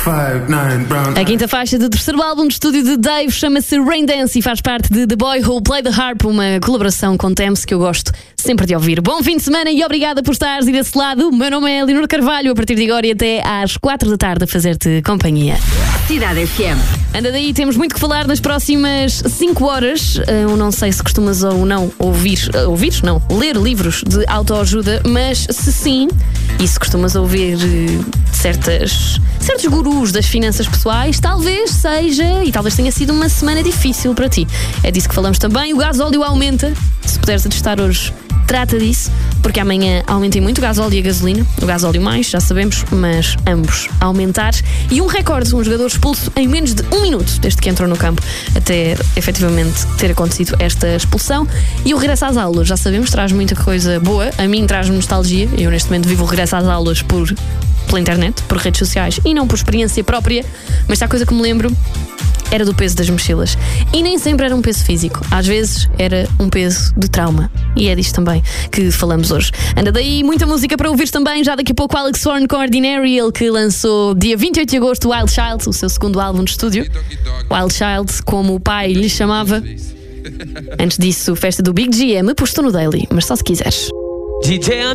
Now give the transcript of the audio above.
A quinta faixa do terceiro álbum de estúdio de Dave chama-se Rain Dance e faz parte de The Boy Who Played the Harp, uma colaboração com Thames que eu gosto sempre de ouvir. Bom fim de semana e obrigada por estares aí desse lado. O meu nome é Leonor Carvalho, a partir de agora e até às 4 da tarde a fazer-te companhia. Cidade FM. Anda daí, temos muito que falar nas próximas 5 horas. Eu não sei se costumas ou não ler livros de autoajuda, mas se sim, e se costumas ouvir certos gurus das finanças pessoais, talvez seja e talvez tenha sido uma semana difícil para ti. É disso que falamos também. O gasóleo aumenta. Se puderes atestar hoje, trata disso, porque amanhã aumentem muito o gasóleo e a gasolina. O gasóleo mais, já sabemos, mas ambos a aumentar. E um recorde, um jogador expulso em menos de 1 minuto desde que entrou no campo até efetivamente ter acontecido esta expulsão. E o regresso às aulas, já sabemos, traz muita coisa boa. A mim traz-me nostalgia. Eu neste momento vivo o regresso às aulas pela internet, por redes sociais e não por experiência própria. Mas a coisa que me lembro era do peso das mochilas. E nem sempre era um peso físico. Às vezes era um peso de trauma. E é disto também que falamos hoje. Anda daí, muita música para ouvir também. Já daqui a pouco o Alex Horne com Ordinary, ele que lançou dia 28 de agosto Wild Child, o seu segundo álbum de estúdio. Wild Child, como o pai lhe chamava. Antes disso, festa do Big GM, postou no Daily, mas só se quiseres. DJ